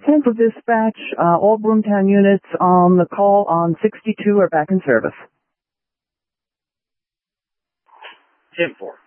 Central Dispatch, all Broomtown units on the call on 62 are back in service. 10-4.